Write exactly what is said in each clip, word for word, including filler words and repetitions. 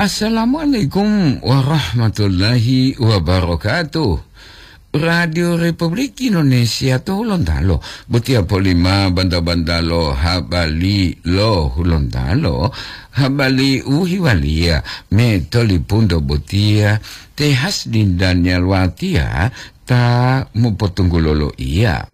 Assalamualaikum warahmatullahi wabarakatuh. Radio Republik Indonesia to Hulondalo. Butia polima banda-bandalo habali lo Hulondalo. Habali uhiwalia me tolipundo butia te hasdin dan yalwatia ta mupotunggulolo iya.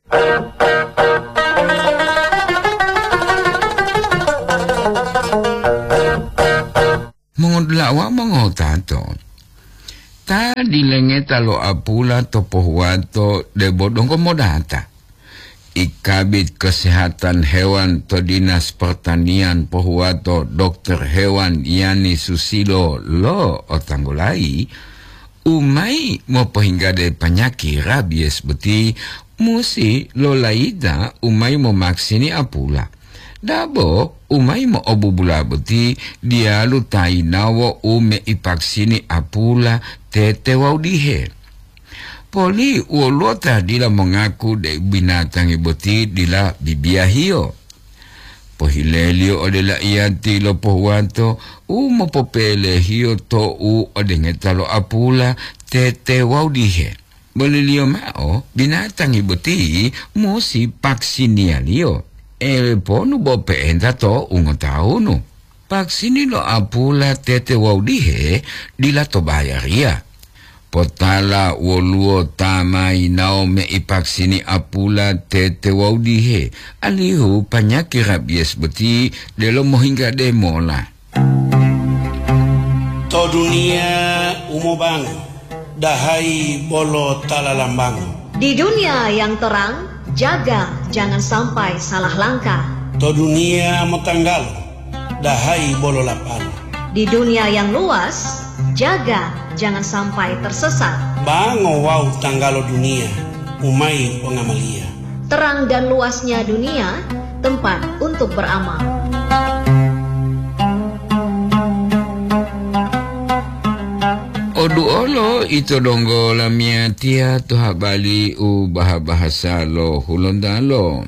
Mengudlawa mengotato. Ta dilengeta lo apula topohuato de bodong komodata. Ikabit kesehatan hewan to dinas pertanian pohuato dokter hewan Yani Susilo lo otanggulai. Umai mo pohingga de penyakit rabies beti musi lo laida umai mo maksini apula. Dabo umai mo obubula beti dia lutai nawo ume ipaksini apula tete waudihe. Poli uolota dila mengaku de binatang iboti dila bibiahio. Pohilelio odela ianti lo pohuanto umo popele hio to u odengeta lo apula tete waudihe. Bolilio mao binatang iboti musi paksinialio. El ponu bope enta to ungo taunu. Paksini lo apula tete waudihe dila to bayaria. Potala woluo tamai naome ipaksini apula tete waudihe. Alihu penyakit rabies beti delo mohingga demola. To dunia umubang dahai bolo talalambang. Di dunia yang terang, jaga jangan sampai salah langkah. To dunia metanggal dahai bolo lapal. Di dunia yang luas, jaga jangan sampai tersesat. Bango wau tanggalo dunia, umai pengamalia. Terang dan luasnya dunia, tempat untuk beramal. Odu olo ito donggo lamia tia to habali u bahasa lo Hulondalo.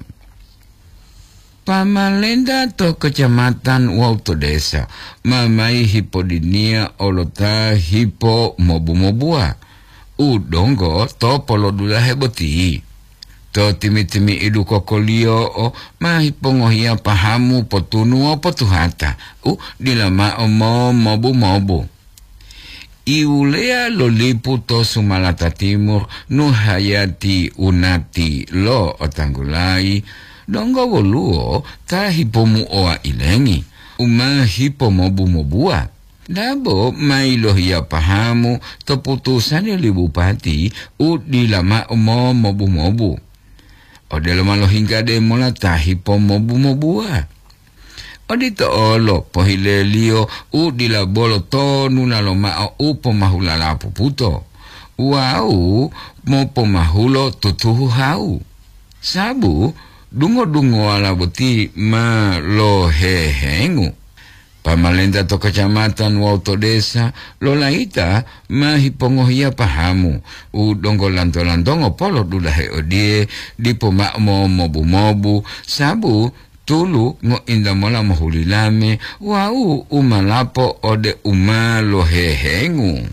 Pamalenda to kecamatan Wauto Desa, mamai hipodinia olota hipo mobu-mobua. U donggo to polo dula heboti. To timi-timi idu kokolio o mahipongohia pahamu potunu o potuhata. U dilama omo mobu-mobu. Iulea lo lipu to Sumalata Timur nuhayati unati lo otanggulai. Donggo woluo ta hipomu oa ilengi. Uma hipomobu mobua. Dabo mailo hiya pahamu keputusan li bupati u dilama omo mobu mobu. Odelo malo hingga de mola ta hipomobu mobua. Odito olo pohilelio u dila bolo tonu nalo mao u pomahula la puputo. Wau mo pomahulo tutuhu hau. Sabu dungo-dungo ala boti ma lo hehengu. Pamalenda to kecamatan Wauto Desa lo laita ma hipongohia pahamu. U donggo lanto-lantongo polo dula he odie di poma mo mobu-mobu. Sabu tulu ngo inda mola mohulilame wau umalapo ode uma lo hehengu.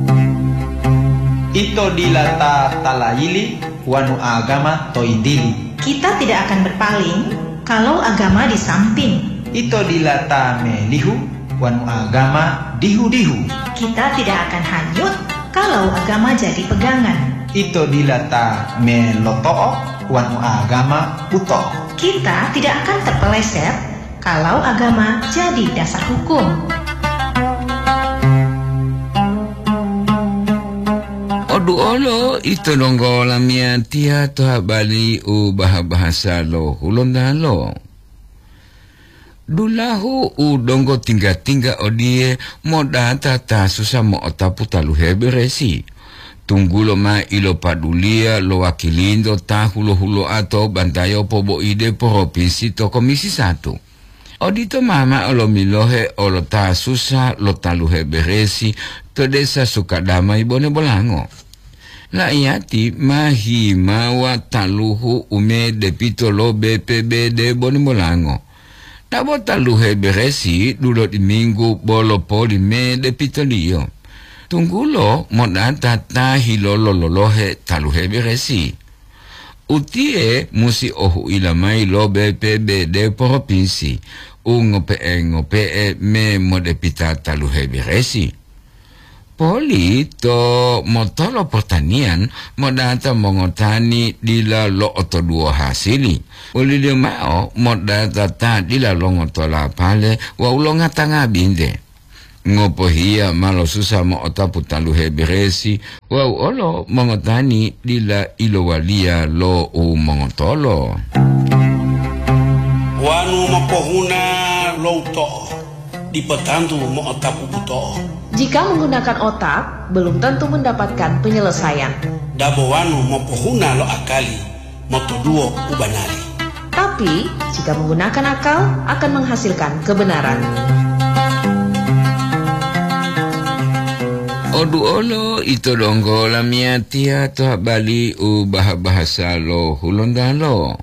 Ito dilata talayili wanu agama toidili. Kita tidak akan berpaling kalau agama di samping. Ito dilata melihu wanu agama dihu-dihu. Kita tidak akan hanyut kalau agama jadi pegangan. Ito dilata meloto'o wanu agama uto. Kita tidak akan terpeleset kalau agama jadi dasar hukum. Odu olo ito donggo lamia tia to habali u bahasa lo Hulondalo. Dulahu u donggo tingga-tingga odie moda tata susah mo otapu talu heberesi. Tunggu lo ma ilo padulia lo wakilindo ta hulo-hulo atau bantayo pobo ide provinsi to komisi satu. Odito mama olo milohe olo ta susah lo talu heberesi to desa Sukadamai Bone Bolango. La iati mahi mawa taluhu ume depito lo B P B D Bone Bolango. Dabo taluhe beresi dulu di minggu bolo poli me de pitolio. Tunggulo modata ta hilolo lolohe taluhe beresi. Utie musi ohu ilamai lo B P B de provinsi. Ungope ngope me mode pita taluhe beresi. Poli to motolo pertanian modata mongotani dila lo oto dua hasili. Uli dia mao modata ta dila lo ngotola pale wa ulonga tanga binde. Ngopo hiya malo susah mo otapu taluhe beresi wa olo mongotani dila ilo walia lo u mongotolo. Wanu mapohuna lo to di petantu mo otapu buto. Jika menggunakan otak, belum tentu mendapatkan penyelesaian. Dabo wanu mapohuna lo akali moto duo ubanari. Tapi, jika menggunakan akal, akan menghasilkan kebenaran. Odu olo ito donggo lamia tia toh bali u bahasa lo hulondalo.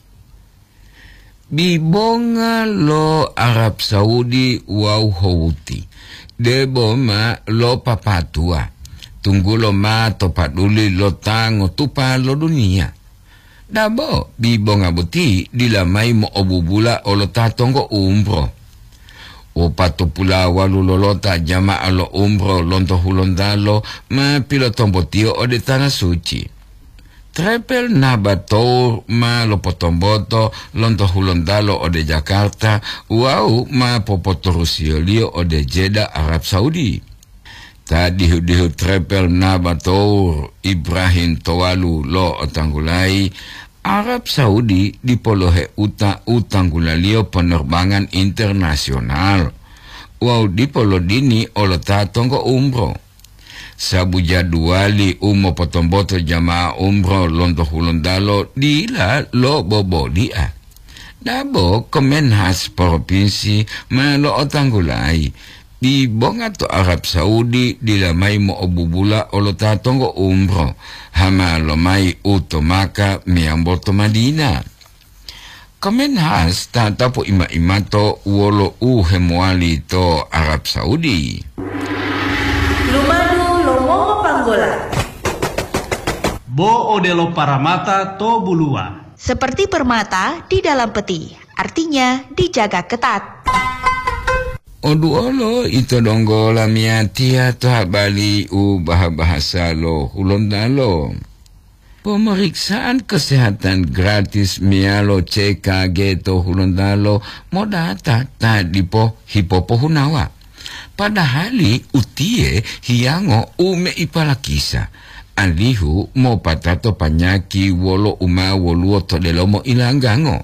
Bibonga lo Arab Saudi wau Houthi. Debo ma lo papatua. Tunggu lo ma topaduli lo tango tupa lo dunia. Dabo bibonga buti dilamai mo obubula o lo tatongo umbro. O pato pula walu lolota jama alo umbro lonto hulondalo ma pilotombotio o de tanah suci. Trepel nabato ma lo potomboto lonto hulondalo o de Jakarta wau ma popotorusiolio o de Jeddah Arab Saudi. Tadi dihu trepel nabato Ibrahim Towalu lo otanggulai Arab Saudi dipolohe uta utanggulalio penerbangan internasional. Wau dipolo dini olo tatongo umroh. Sabu jadwali umo potomboto jamaah umroh lonto hulondalo dila lo bobo dia. Dabo Kemenhas provinsi malo otanggulai di bongato Arab Saudi dilamai mo obubula olo tatongo umroh hama lo mai uto maka miamboto Madina. Kemenhas tatapo ima imato wolo uhemuali to Arab Saudi. Bo odelo paramata to bulua. Seperti permata di dalam peti, artinya dijaga ketat. Odu olo ito donggo lamia tia to habali u bahasa lo hulondalo. Pemeriksaan kesehatan gratis mialo C K G to hulondalo modata tadi po hipopohunawa. Padahali utie hiango ume ipalakisa. Alihu mo patato panyaki wolo uma woluo to delomo ilanggango.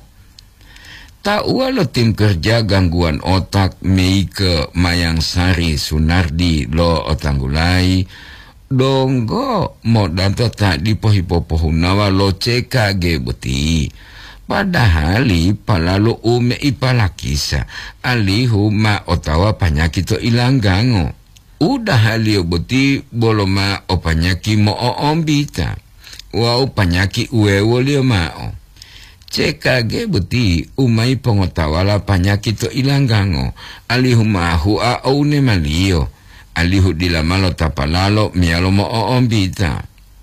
Taua lo tim kerja gangguan otak Meike Mayang Sari Sunardi lo otanggulai. Donggo mo data tak dipohipopohunawa lo C K G beti. Padahali palalo ume ipalakisa. Alihu ma otawa panyaki to ilanggango. Udah halio beti boloma o panyaki mo o ombita. Wau panyaki uewo lio mao. C K G beti umai pengotawala panyaki to ilanggango. Alihu mahu a aune malio. Alihu dilamalo tapalalo mialo mo o ombita.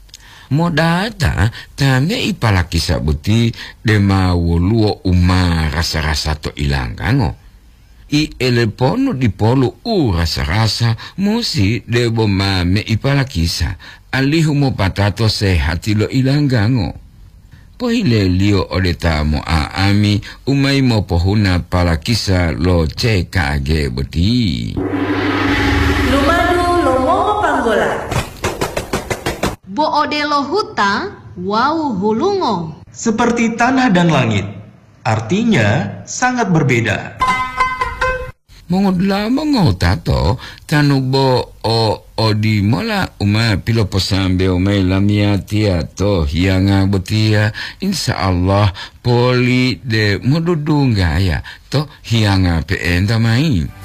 Modata tame ipalakisa beti dema woluo uma rasa-rasa to ilanggango. I elepono di polo u rasa-rasa musi debo ma me ipalakisa alihu mo patato se hati lo ilanggango. Pohile lio odeta mo aami umay mo pohuna palakisa lo C K G beti. Lumanu lomo panggola. Bo odelo huta wau hulungo. Seperti tanah dan langit, artinya sangat berbeda. Mongodla mongotato tanubo o odi mola uma pilo posambe umay lamia tia to hianga betia insyaallah poli de modudunga ya to hianga pe enda mai.